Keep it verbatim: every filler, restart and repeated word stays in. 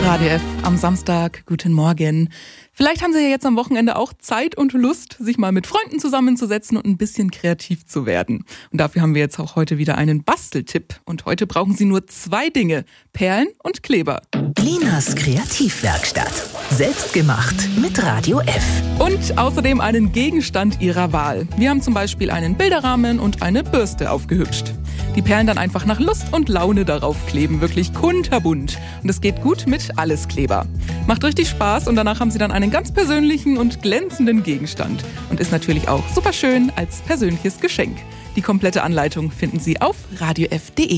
Radio F am Samstag. Guten Morgen. Vielleicht haben Sie ja jetzt am Wochenende auch Zeit und Lust, sich mal mit Freunden zusammenzusetzen und ein bisschen kreativ zu werden. Und dafür haben wir jetzt auch heute wieder einen Basteltipp. Und heute brauchen Sie nur zwei Dinge: Perlen und Kleber. Linas Kreativwerkstatt. Selbstgemacht mit Radio F. Und außerdem einen Gegenstand Ihrer Wahl. Wir haben zum Beispiel einen Bilderrahmen und eine Bürste aufgehübscht. Die Perlen dann einfach nach Lust und Laune darauf kleben. Wirklich kunterbunt. Und es geht gut mit Alleskleber. Macht richtig Spaß und danach haben Sie dann einen ganz persönlichen und glänzenden Gegenstand. Und ist natürlich auch super schön als persönliches Geschenk. Die komplette Anleitung finden Sie auf radio f punkt de.